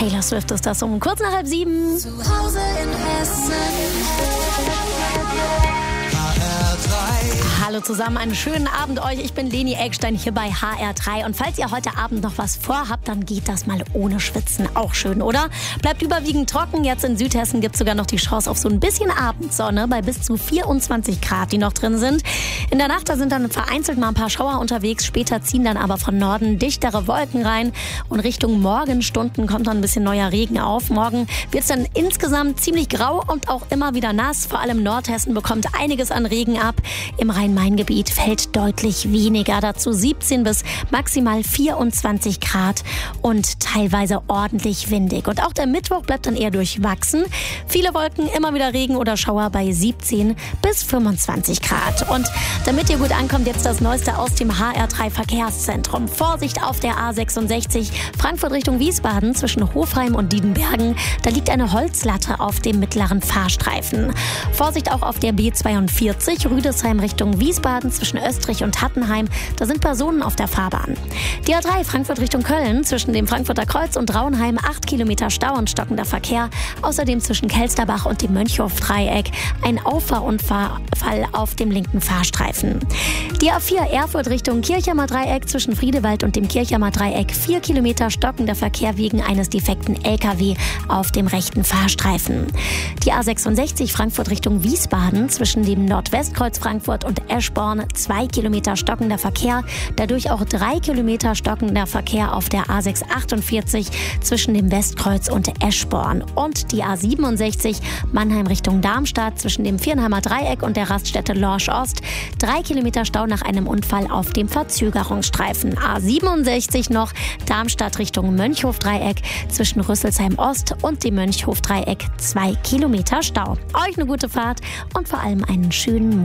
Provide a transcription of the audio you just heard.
Taylor Swift ist das um kurz nach 6:30. Zu Hause in Hessen. Hallo zusammen, einen schönen Abend euch. Ich bin Leni Eckstein hier bei HR3. Und falls ihr heute Abend noch was vorhabt, dann geht das mal ohne Schwitzen. Auch schön, oder? Bleibt überwiegend trocken. Jetzt in Südhessen gibt es sogar noch die Chance auf so ein bisschen Abendsonne bei bis zu 24 Grad, die noch drin sind. In der Nacht, da sind dann vereinzelt mal ein paar Schauer unterwegs. Später ziehen dann aber von Norden dichtere Wolken rein. Und Richtung Morgenstunden kommt dann ein bisschen neuer Regen auf. Morgen wird es dann insgesamt ziemlich grau und auch immer wieder nass. Vor allem Nordhessen bekommt einiges an Regen ab. Im Rhein-Main-Gebiet fällt deutlich weniger, dazu 17 bis maximal 24 Grad und teilweise ordentlich windig. Und auch der Mittwoch bleibt dann eher durchwachsen. Viele Wolken, immer wieder Regen oder Schauer bei 17 bis 25 Grad. Und damit ihr gut ankommt, jetzt das Neueste aus dem HR3 Verkehrszentrum. Vorsicht auf der A66 Frankfurt Richtung Wiesbaden zwischen Hofheim und Diedenbergen. Da liegt eine Holzlatte auf dem mittleren Fahrstreifen. Vorsicht auch auf der B42 Rüdesheim Richtung Wiesbaden zwischen Österreich und Hattenheim. Da sind Personen auf der Fahrbahn. Die A3 Frankfurt Richtung Köln zwischen dem Frankfurter Kreuz und Rauenheim 8 Kilometer Stau und stockender Verkehr. Außerdem zwischen Kelsterbach und dem Mönchhof-Dreieck ein Auffahrunfall auf dem linken Fahrstreifen. Die A4 Erfurt Richtung Kirchheimer Dreieck zwischen Friedewald und dem Kirchheimer Dreieck 4 Kilometer stockender Verkehr wegen eines defekten LKW auf dem rechten Fahrstreifen. Die A66 Frankfurt Richtung Wiesbaden zwischen dem Nordwestkreuz Frankfurt und Eschborn 2 Kilometer stockender Verkehr, dadurch auch 3 Kilometer stockender Verkehr auf der A648 zwischen dem Westkreuz und Eschborn. Und die A67 Mannheim Richtung Darmstadt zwischen dem Viernheimer Dreieck und der Raststätte Lorsch Ost 3 Kilometer Stau nach einem Unfall auf dem Verzögerungsstreifen. A67 noch Darmstadt Richtung Mönchhof-Dreieck zwischen Rüsselsheim Ost und dem Mönchhof-Dreieck 2 Kilometer Stau. Euch eine gute Fahrt und vor allem einen schönen